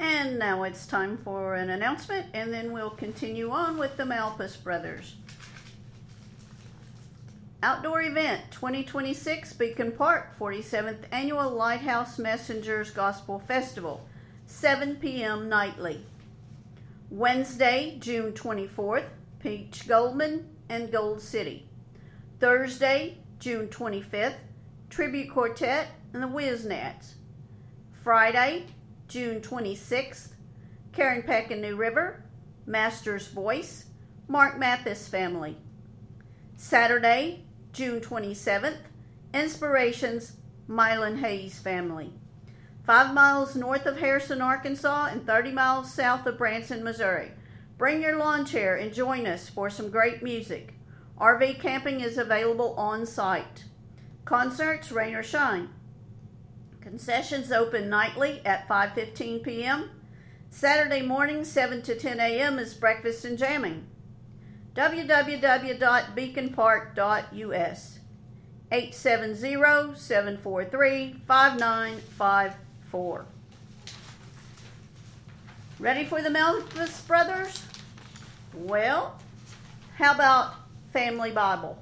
And now it's time for an announcement, and then we'll continue on with the Malpas Brothers. Outdoor event 2026 Beacon Park 47th Annual Lighthouse Messengers Gospel Festival, 7 p.m. nightly. Wednesday, June 24th, Peach Goldman and Gold City. Thursday, June 25th, Tribute Quartet and the Whiznats. Friday, June 26th, Karen Peck and New River, Master's Voice, Mark Mathis Family. Saturday, June 27th, Inspirations, Mylan Hayes Family. 5 miles north of Harrison, Arkansas, and 30 miles south of Branson, Missouri. Bring your lawn chair and join us for some great music. RV camping is available on site. Concerts, rain or shine. Concessions open nightly at 5:15 p.m. Saturday morning, 7 to 10 a.m. is breakfast and jamming. www.beaconpark.us 870-743-5954. Ready for the Malpas Brothers? Well, how about Family Bible?